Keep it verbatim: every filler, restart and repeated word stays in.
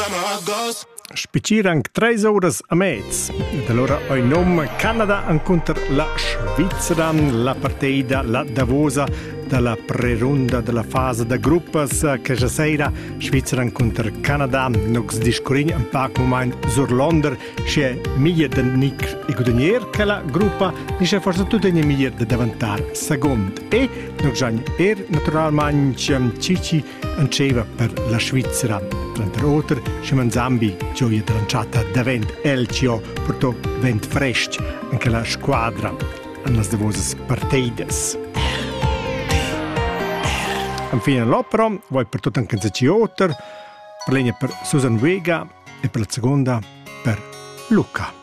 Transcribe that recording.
where my heart goes. Spicirang tres horas a mezz. Ed allora oi nom Canada incontra la Svizzera, la partida, la Davosa dalla prerunda della fase da gruppas che già sera Svizzera incontra Canada, nox discorrin un pac moment sur Londra, c'è miglior da Nick e Gudenier che la gruppa, e c'è forse tutto in miglior da davantar second. E nox già er naturalmente Cici anceva per la Svizzera. Tra l'altro, c'è un zambi gioia da lanciata da vent elcio, portò vent fresco anche la squadra alle davose partides. Infine l'opera, vuoi per tutta anche Zeciotter, per l'egna per Susan Vega e per la seconda per Luca.